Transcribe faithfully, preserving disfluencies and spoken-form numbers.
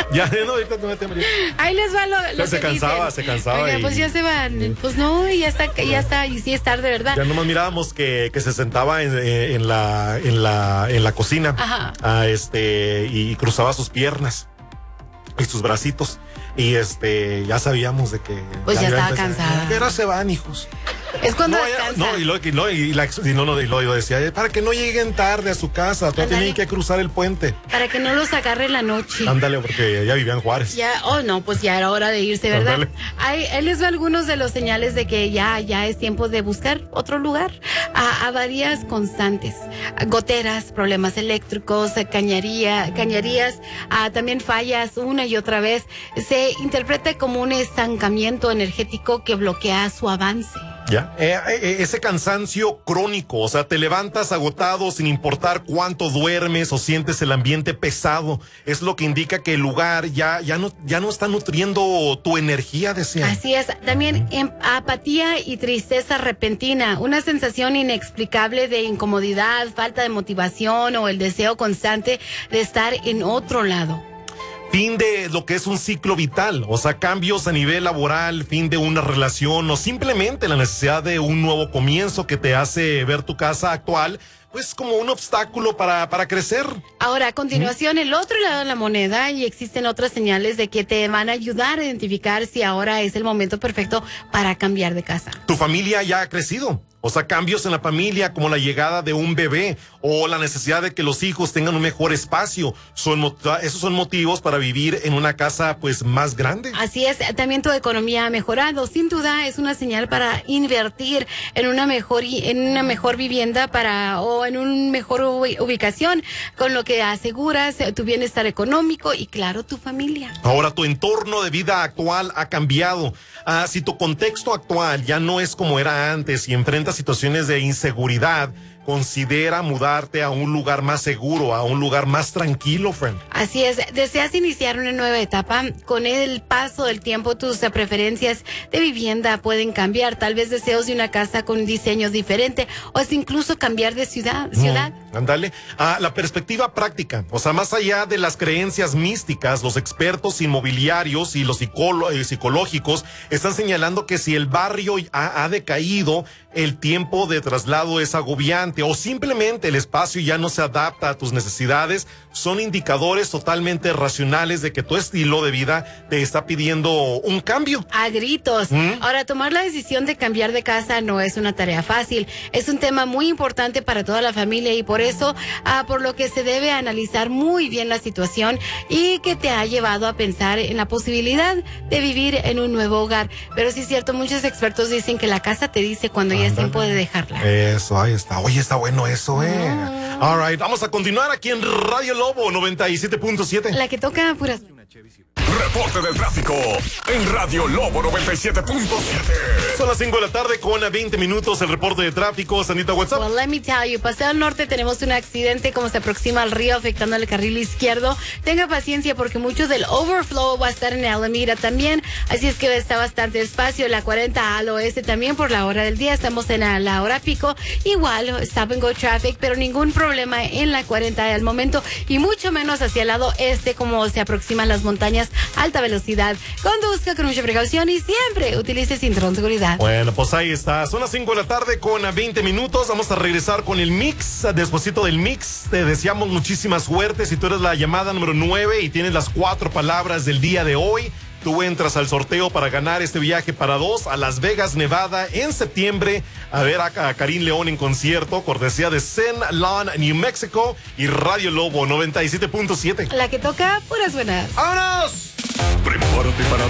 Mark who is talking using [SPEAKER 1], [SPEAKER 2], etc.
[SPEAKER 1] Ya, no, ahorita no me tengo.
[SPEAKER 2] Ahí les va lo, lo
[SPEAKER 1] se
[SPEAKER 2] que
[SPEAKER 1] cansaba,
[SPEAKER 2] dicen.
[SPEAKER 1] se cansaba.
[SPEAKER 2] Oiga,
[SPEAKER 1] y...
[SPEAKER 2] pues ya se van. Pues no, ya está, ya está, y sí es tarde, ¿verdad?
[SPEAKER 1] Ya nomás mirábamos que, que se sentaba en, en la, en la, en la cocina.
[SPEAKER 2] Ajá.
[SPEAKER 1] A este, y cruzaba sus piernas y sus bracitos. Y este, ya sabíamos de que.
[SPEAKER 2] Pues ya, ya estaba
[SPEAKER 1] empecé,
[SPEAKER 2] cansada.
[SPEAKER 1] ¿Qué hora se van, hijos?
[SPEAKER 2] Es cuando
[SPEAKER 1] no,
[SPEAKER 2] descansa.
[SPEAKER 1] No, y lo, y lo, y la, y no, no, y lo, y lo decía, para que no lleguen tarde a su casa, todavía tienen que cruzar el puente.
[SPEAKER 2] Para que no los agarre la noche.
[SPEAKER 1] Ándale, porque ya vivían Juárez.
[SPEAKER 2] Ya, oh no, pues ya era hora de irse, ¿verdad? Ahí, ahí les va algunos de los señales de que ya, ya es tiempo de buscar otro lugar. A avarías constantes, goteras, problemas eléctricos, cañería, cañerías, a, también fallas una y otra vez. Se interpreta como un estancamiento energético que bloquea su avance.
[SPEAKER 1] Ya, eh, eh, ese cansancio crónico, o sea, te levantas agotado sin importar cuánto duermes o sientes el ambiente pesado, es lo que indica que el lugar ya, ya no, ya no está nutriendo tu energía, decía.
[SPEAKER 2] Así es, también em, apatía y tristeza repentina, una sensación inexplicable de incomodidad, falta de motivación o el deseo constante de estar en otro lado.
[SPEAKER 1] Fin de lo que es un ciclo vital, o sea, cambios a nivel laboral, fin de una relación o simplemente la necesidad de un nuevo comienzo que te hace ver tu casa actual pues como un obstáculo para, para crecer.
[SPEAKER 2] Ahora, a continuación, ¿Mm? el otro lado de la moneda, y existen otras señales de que te van a ayudar a identificar si ahora es el momento perfecto para cambiar de casa.
[SPEAKER 1] Tu familia ya ha crecido. O sea, cambios en la familia como la llegada de un bebé o la necesidad de que los hijos tengan un mejor espacio. Son, esos son motivos para vivir en una casa pues más grande.
[SPEAKER 2] Así es, también tu economía ha mejorado. Sin duda es una señal para invertir en una mejor, en una mejor vivienda para o en una mejor ubicación, con lo que aseguras tu bienestar económico y claro, tu familia.
[SPEAKER 1] Ahora, tu entorno de vida actual ha cambiado. Ah, si tu contexto actual ya no es como era antes y enfrentas situaciones de inseguridad, considera mudarte a un lugar más seguro, a un lugar más tranquilo, friend.
[SPEAKER 2] Así es. ¿Deseas iniciar una nueva etapa? Con el paso del tiempo, tus preferencias de vivienda pueden cambiar. Tal vez deseos de una casa con diseños diferentes o es incluso cambiar de ciudad. ciudad.
[SPEAKER 1] Mm, ándale. Ah, la perspectiva práctica. O sea, más allá de las creencias místicas, los expertos inmobiliarios y los psicolo- eh, psicológicos están señalando que si el barrio ha, ha decaído, el tiempo de traslado es agobiante o simplemente el espacio ya no se adapta a tus necesidades, son indicadores totalmente racionales de que tu estilo de vida te está pidiendo un cambio.
[SPEAKER 2] A gritos. ¿Mm? Ahora, tomar la decisión de cambiar de casa no es una tarea fácil. Es un tema muy importante para toda la familia y por eso, ah, por lo que se debe analizar muy bien la situación y que te ha llevado a pensar en la posibilidad de vivir en un nuevo hogar. Pero sí es cierto, muchos expertos dicen que la casa te dice cuando ya es tiempo de dejarla.
[SPEAKER 1] Eso, ahí está. Oye, está bueno eso, eh. Mm. All right, vamos a continuar aquí en Radio Lobo noventa y siete punto siete.
[SPEAKER 2] La que toca puras.
[SPEAKER 3] Reporte del tráfico en Radio Lobo noventa y siete punto siete.
[SPEAKER 1] Son las cinco de la tarde con veinte minutos el reporte de tráfico. Sandita, WhatsApp.
[SPEAKER 2] Well, let me tell you, Paseo al Norte tenemos un accidente como se aproxima al río afectando el carril izquierdo. Tenga paciencia porque mucho del overflow va a estar en Alameda también, así es que está bastante espacio. La cuarenta al oeste también por la hora del día, estamos en la, la hora pico, igual stop and go traffic, pero ningún problema en la cuarenta al momento y mucho menos hacia el lado este como se aproximan las montañas alta velocidad. Conduzca con mucha precaución y siempre utilice cinturón de seguridad.
[SPEAKER 1] Bueno, pues ahí está. Son las cinco de la tarde con veinte minutos. Vamos a regresar con el mix. Despuésito del mix, te deseamos muchísima suerte. Si tú eres la llamada número nueve y tienes las cuatro palabras del día de hoy, tú entras al sorteo para ganar este viaje para dos a Las Vegas, Nevada, en septiembre, a ver a, a Karim León en concierto, cortesía de Zen Lawn, New Mexico y Radio Lobo noventa y siete punto siete.
[SPEAKER 2] La que toca puras buenas.
[SPEAKER 1] ¡Vámonos!
[SPEAKER 3] Prepárate para